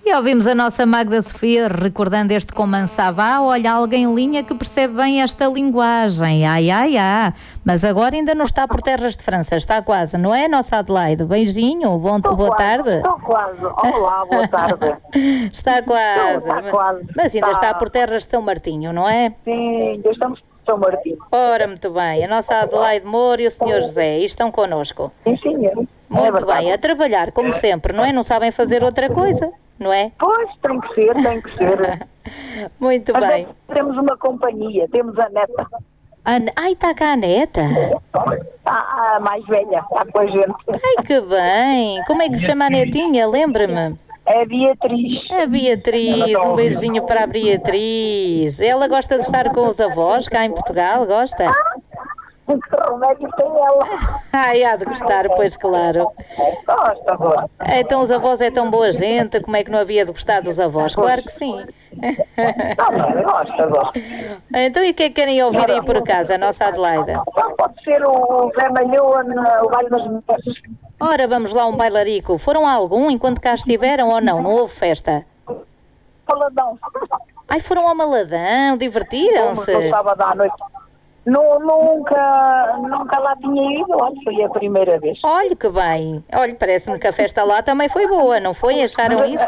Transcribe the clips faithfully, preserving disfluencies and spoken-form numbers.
E ouvimos a nossa Magda Sofia recordando este Comansavá. Olha, alguém em linha que percebe bem esta linguagem. Ai, ai, ai. Mas agora ainda não está por terras de França. Está quase, não é, nossa Adelaide? Beijinho, bom, boa quase, tarde. Estou quase. Olá, boa tarde. Está quase. Está quase. Mas ainda está... está por terras de São Martinho, não é? Sim, ainda estamos de São Martinho. Ora, muito bem. A nossa Adelaide Moura e o senhor José estão connosco. Sim, senhor. Muito é bem, a trabalhar, como sempre, não é? Não sabem fazer outra coisa, não é? Pois, tem que ser, tem que ser. Muito Mas bem. É, temos uma companhia, temos a neta. A... Ai, está cá a neta. A, a mais velha, está com a gente. Ai, que bem. Como é que se chama a netinha? Lembra-me. É a Beatriz. A Beatriz, um beijinho para a Beatriz. Ela gosta de estar com os avós cá em Portugal, gosta? Que remédio tem ela? Ai, há de gostar, pois claro. Gosta, gosta. Então os avós é tão boa gente, como é que não havia de gostar dos avós? Claro que sim. Não, não, gosta, gosta. Então e o que é que querem ouvir aí por casa, a nossa Adelaide? Pode ser o Zé Malhoa, o baile das mulheres. Ora, vamos lá, um bailarico. Foram a algum enquanto cá estiveram ou não? Não houve festa? Faladão. Ai, foram ao Maladão, divertiram-se? No sábado à noite. Nu- Nunca, nunca lá tinha ido, olha, foi a primeira vez. Olha que bem. Olha, parece-me que a festa lá também foi boa, não foi? Acharam isso?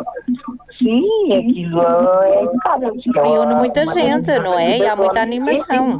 Sim, aquilo é impecável. Reúne muita gente, não é? E há muita animação.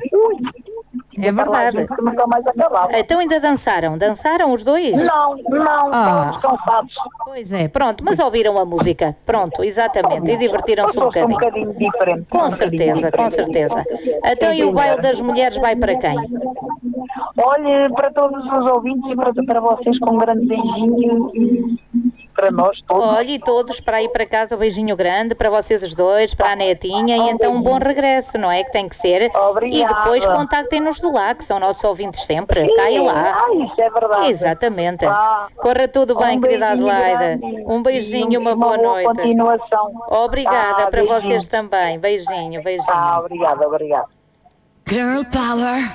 É verdade. Que nunca mais acabava. Então ainda dançaram? Dançaram os dois? Não, não, Ah. estão cansados. Pois é, pronto, mas ouviram a música. Pronto, exatamente. E divertiram-se um Um bocadinho. bocadinho diferente. Com certeza, com certeza. Então e o baile das mulheres vai para quem? Olha, para todos os ouvintes e para, para vocês com um grande beijinho e para nós todos. Olha, e todos para ir para casa, um beijinho grande para vocês os dois, para a netinha, e então um bom regresso, não é? Que tem que ser. Obrigada. E depois contactem-nos de lá, que são nossos ouvintes sempre. Sim, Cá e lá. Ah, isso é verdade. Exatamente. Ah, Corra tudo bem, um querida beijinho Adelaide. grande Um beijinho e uma uma boa noite. continuação. Obrigada Ah, para beijinho. vocês também. Beijinho, beijinho. Ah, obrigada, obrigada. Girl power.